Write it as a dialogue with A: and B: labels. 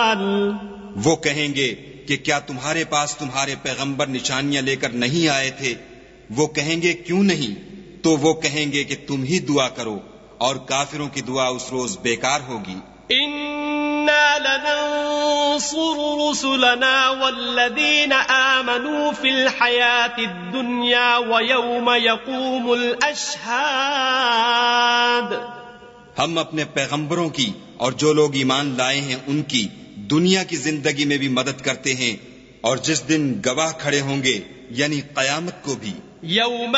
A: वो कहेंगे कि क्या तुम्हारे पास तुम्हारे पैगंबर निशानियां लेकर नहीं आए थे? वो कहेंगे क्यों नहीं? तो वो कहेंगे कि तुम ही दुआ करो, और काफिरों की दुआ उस रोज बेकार होगी।
B: इन्ना लनंसुरु रुसुलना वल्लज़ीना आमनू फिल हयातिद दुन्या व यौम यक़ूमुल अशहाद।
A: हम अपने पैगंबरों की और जो लोग ईमान लाए हैं उनकी दुनिया की जिंदगी में भी मदद करते हैं, और जिस दिन गवाह खड़े होंगे यानी कयामत को भी।
B: यौम